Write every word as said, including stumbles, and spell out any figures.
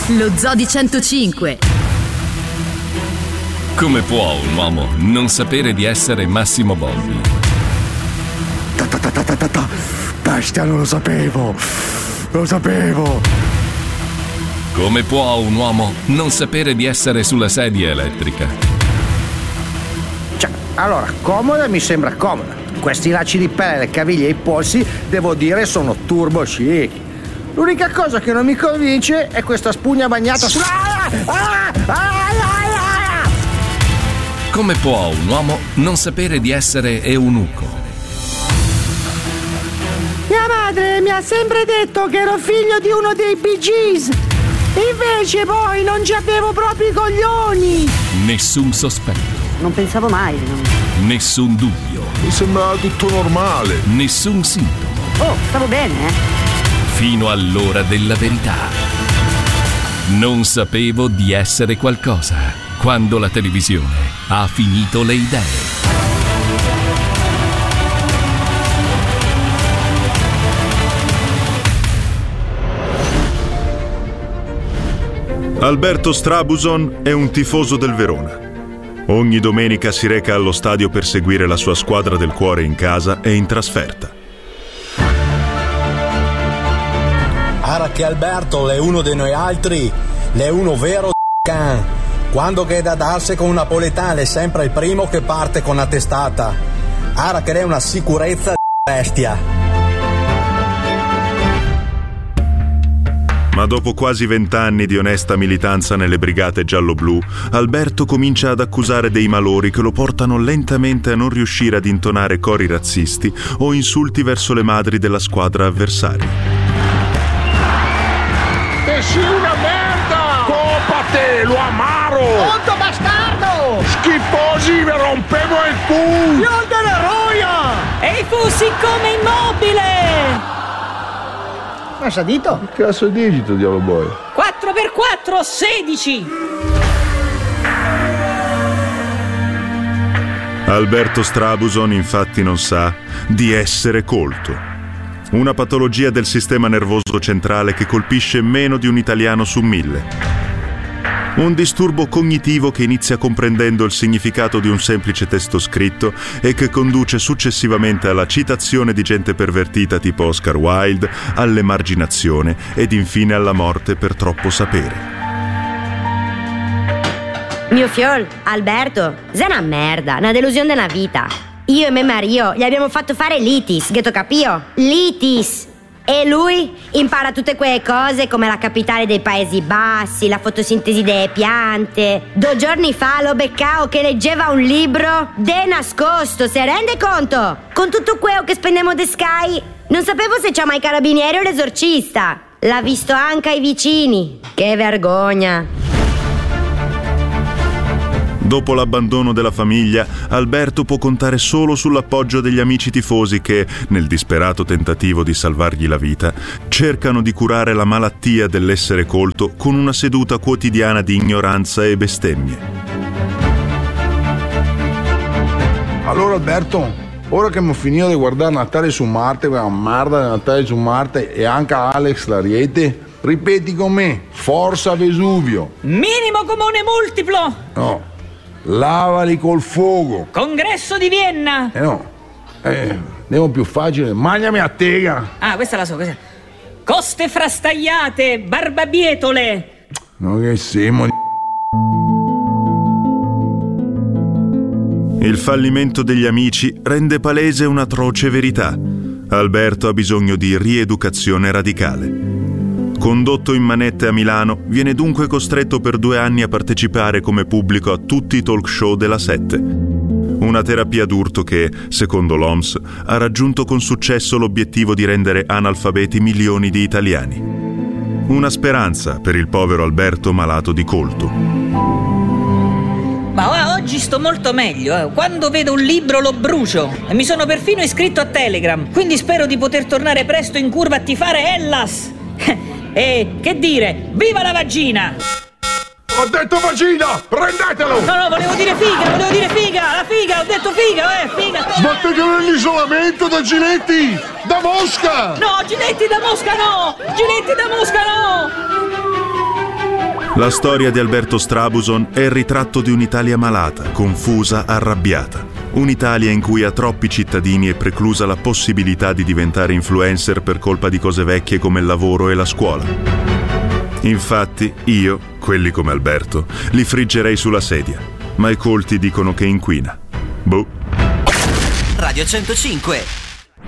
Lo Zoo di centocinque. Come può un uomo non sapere di essere Massimo Boldi? Ta ta ta ta ta ta ta. Bestia, non lo sapevo. Lo sapevo. Come può un uomo non sapere di essere sulla sedia elettrica? Cioè, allora, comoda mi sembra comoda. Questi lacci di pelle, le caviglie e i polsi, devo dire, sono turbo chic. L'unica cosa che non mi convince è questa spugna bagnata sulla... Ah, ah, ah, ah, ah. Come può un uomo non sapere di essere eunuco? Mia madre mi ha sempre detto che ero figlio di uno dei Bee Gees. Invece poi non ci avevo proprio i coglioni. Nessun sospetto. Non pensavo mai. Non... Nessun dubbio. Mi sembrava tutto normale. Nessun sintomo. Oh, stavo bene, eh? Fino all'ora della verità. Non sapevo di essere qualcosa quando la televisione ha finito le idee. Alberto Strabuson è un tifoso del Verona. Ogni domenica si reca allo stadio per seguire la sua squadra del cuore in casa e in trasferta. Ara che Alberto è uno di noi altri, è uno vero can. Quando che è da darsi con un napoletano è sempre il primo che parte con la testata. Ara che è una sicurezza di bestia. Ma dopo quasi vent'anni di onesta militanza nelle brigate giallo-blu, Alberto comincia ad accusare dei malori che lo portano lentamente a non riuscire ad intonare cori razzisti o insulti verso le madri della squadra avversaria. Che sei una merda! Copate, lo amaro! Otto bastardo! Schifosi, vi rompevo il culo! Io della roia! E fossi come immobile! Ma sa dito? Che cazzo è digito, diavolo boy? quattro per quattro, sedici! Alberto Strabuson infatti non sa di essere colto. Una patologia del sistema nervoso centrale che colpisce meno di un italiano su mille. Un disturbo cognitivo che inizia comprendendo il significato di un semplice testo scritto e che conduce successivamente alla citazione di gente pervertita tipo Oscar Wilde, all'emarginazione ed infine alla morte per troppo sapere. Mio fiol, Alberto, sei una merda, una delusione della vita. Io e mio Mario gli abbiamo fatto fare l'Itis, ghetto capio? L'Itis! E lui impara tutte quelle cose come la capitale dei Paesi Bassi, la fotosintesi delle piante. Due giorni fa lo beccao che leggeva un libro de nascosto, se rende conto? Con tutto quello che spendiamo de Sky, non sapevo se c'ha mai carabinieri o l'esorcista. L'ha visto anche ai vicini. Che vergogna. Dopo l'abbandono della famiglia, Alberto può contare solo sull'appoggio degli amici tifosi che, nel disperato tentativo di salvargli la vita, cercano di curare la malattia dell'essere colto con una seduta quotidiana di ignoranza e bestemmie. Allora Alberto, ora che abbiamo finito di guardare Natale su Marte, quella merda di Natale su Marte e anche Alex l'Ariete, ripeti con me, forza Vesuvio. Minimo comune multiplo. No. Lavali col fuoco. Congresso di Vienna. Eh no, eh, andiamo più facile. Mangiami a tega. Ah, questa la so, questa. Coste frastagliate, barbabietole. No, che siamo di... Il fallimento degli amici rende palese un'atroce verità. Alberto ha bisogno di rieducazione radicale. Condotto in manette a Milano, viene dunque costretto per due anni a partecipare come pubblico a tutti i talk show della Sette. Una terapia d'urto che, secondo l'O M S, ha raggiunto con successo l'obiettivo di rendere analfabeti milioni di italiani. Una speranza per il povero Alberto malato di colto. Ma oggi sto molto meglio, eh. Quando vedo un libro lo brucio e mi sono perfino iscritto a Telegram, quindi spero di poter tornare presto in curva a tifare Hellas. E che dire, viva la vagina! Ho detto vagina, prendetelo! No, no, volevo dire figa, volevo dire figa, la figa, ho detto figa, eh, figa! Sbattetelo nell'isolamento da Giletti, da Mosca! No, Giletti da Mosca no! Giletti da Mosca no! La storia di Alberto Strabuson è il ritratto di un'Italia malata, confusa, arrabbiata. Un'Italia in cui a troppi cittadini è preclusa la possibilità di diventare influencer per colpa di cose vecchie come il lavoro e la scuola. Infatti, io, quelli come Alberto, li friggerei sulla sedia, ma i colti dicono che inquina. Boh. Radio centocinque